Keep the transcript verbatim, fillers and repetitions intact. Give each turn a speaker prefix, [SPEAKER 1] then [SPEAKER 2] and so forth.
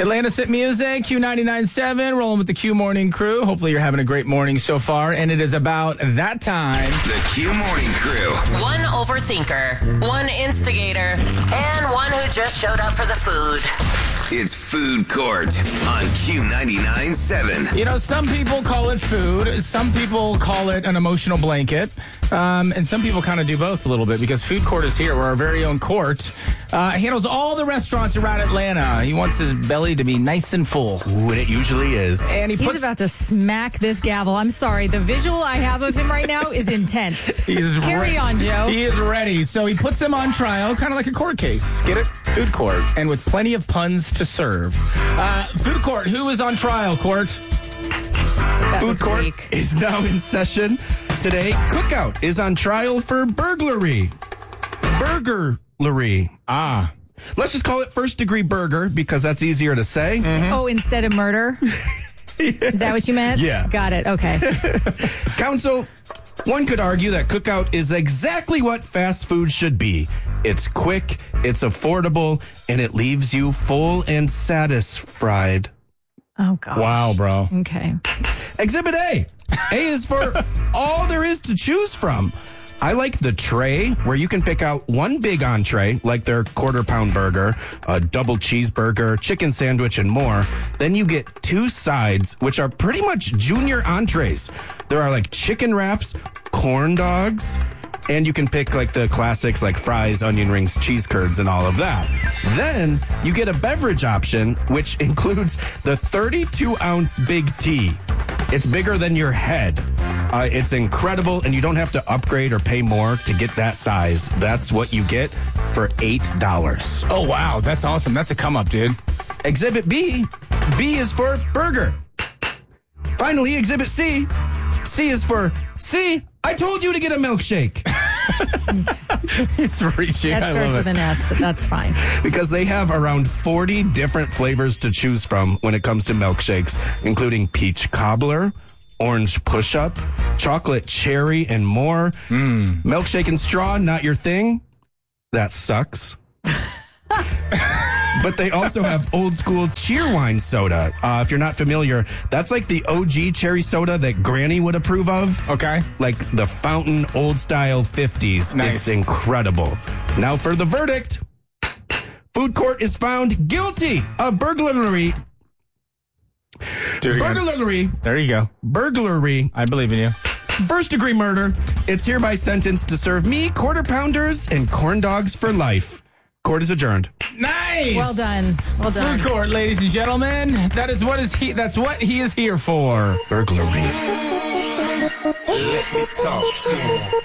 [SPEAKER 1] Atlantis Hit Music, Q ninety-nine point seven, rolling with the Q Morning Crew. Hopefully you're having a great morning so far, and it is about that time.
[SPEAKER 2] The Q Morning Crew.
[SPEAKER 3] One overthinker, one instigator, and one who just showed up for the food.
[SPEAKER 2] It's Food Court on Q ninety-nine point seven.
[SPEAKER 1] You know, some people call it food. Some people call it an emotional blanket. Um, and some people kind of do both a little bit because Food Court is here where our very own Court uh, handles all the restaurants around Atlanta. He wants his belly to be nice and full.
[SPEAKER 4] Ooh, and it usually is.
[SPEAKER 1] And he puts,
[SPEAKER 5] He's about to smack this gavel. I'm sorry. The visual I have of him right now is intense.
[SPEAKER 1] He is
[SPEAKER 5] Carry
[SPEAKER 1] re-
[SPEAKER 5] on, Joe.
[SPEAKER 1] He is ready. So he puts them on trial, kind of like a court case. Get it? Food Court. And with plenty of puns to serve. Uh, Food Court, who is on trial, Court?
[SPEAKER 5] That
[SPEAKER 4] Food
[SPEAKER 5] was
[SPEAKER 4] Court
[SPEAKER 5] weak.
[SPEAKER 4] is now in session. Today, Cookout is on trial for burglary. Burglary.
[SPEAKER 1] Ah.
[SPEAKER 4] Let's just call it first degree burger because that's easier to say.
[SPEAKER 1] Mm-hmm.
[SPEAKER 5] Oh, instead of murder? Is that what you meant?
[SPEAKER 4] Yeah.
[SPEAKER 5] Got it. Okay.
[SPEAKER 4] Counsel, one could argue that Cookout is exactly what fast food should be. It's quick, it's affordable, and it leaves you full and satisfied.
[SPEAKER 5] Oh, gosh.
[SPEAKER 1] Wow, bro.
[SPEAKER 5] Okay.
[SPEAKER 4] Exhibit A. A is for all there is to choose from. I like the tray where you can pick out one big entree, like their quarter pound burger, a double cheeseburger, chicken sandwich, and more. Then you get two sides, which are pretty much junior entrees. There are like chicken wraps, corn dogs, and you can pick like the classics like fries, onion rings, cheese curds, and all of that. Then you get a beverage option, which includes the thirty-two ounce big tea. It's bigger than your head. Uh, it's incredible, and you don't have to upgrade or pay more to get that size. That's what you get for eight dollars.
[SPEAKER 1] Oh, wow. That's awesome. That's a come up, dude.
[SPEAKER 4] Exhibit B. B is for burger. Finally, Exhibit C. C is for, see, I told you to get a milkshake.
[SPEAKER 1] He's reaching.
[SPEAKER 5] That
[SPEAKER 1] I
[SPEAKER 5] starts
[SPEAKER 1] love
[SPEAKER 5] with
[SPEAKER 1] it.
[SPEAKER 5] an S, but that's fine.
[SPEAKER 4] Because they have around forty different flavors to choose from when it comes to milkshakes, including peach cobbler, orange push-up, chocolate cherry, and more.
[SPEAKER 1] Mm.
[SPEAKER 4] Milkshake and straw, not your thing? That sucks. But they also have old school Cheerwine soda. Uh, if you're not familiar, that's like the O G cherry soda that Granny would approve of.
[SPEAKER 1] Okay.
[SPEAKER 4] Like the fountain old style fifties.
[SPEAKER 1] Nice.
[SPEAKER 4] It's incredible. Now for the verdict. Food Court is found guilty of burglary.
[SPEAKER 1] Do it again.
[SPEAKER 4] Burglary.
[SPEAKER 1] There you go.
[SPEAKER 4] Burglary.
[SPEAKER 1] I believe in you.
[SPEAKER 4] First degree murder. It's hereby sentenced to serve me quarter pounders and corn dogs for life. Court is adjourned.
[SPEAKER 1] Nice.
[SPEAKER 5] Well done. Well done.
[SPEAKER 1] Food Court, ladies and gentlemen. That is what is he. That's what he is here for.
[SPEAKER 4] Burglary.
[SPEAKER 2] Let me talk to him.